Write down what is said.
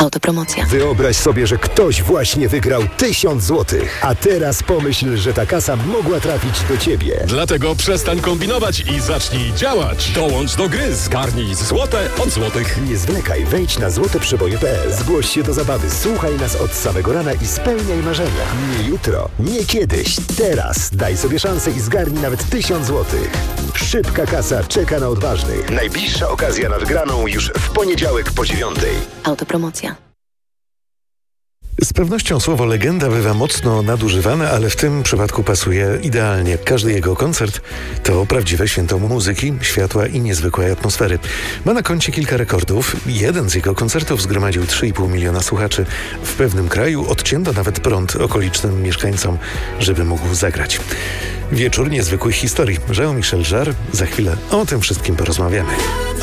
Autopromocja. Wyobraź sobie, że ktoś właśnie wygrał 1000 zł. A teraz pomyśl, że ta kasa mogła trafić do ciebie. Dlatego przestań kombinować i zacznij działać. Dołącz do gry, zgarnij złote od złotych. Nie zwlekaj, wejdź na złoteprzeboje.pl. Zgłoś się do zabawy, słuchaj nas od samego rana i spełniaj marzenia. Nie jutro, nie kiedyś, teraz. Daj sobie szansę i zgarnij nawet 1000 zł. Szybka kasa czeka na odważnych. Najbliższa okazja na wygraną już w poniedziałek po 9:00. Autopromocja. Z pewnością słowo legenda bywa mocno nadużywane, ale w tym przypadku pasuje idealnie. Każdy jego koncert to prawdziwe święto muzyki, światła i niezwykłej atmosfery. Ma na koncie kilka rekordów. Jeden z jego koncertów zgromadził 3,5 miliona słuchaczy. W pewnym kraju odcięto nawet prąd okolicznym mieszkańcom, żeby mógł zagrać. Wieczór niezwykłych historii. Jean-Michel Jarre. Za chwilę o tym wszystkim porozmawiamy.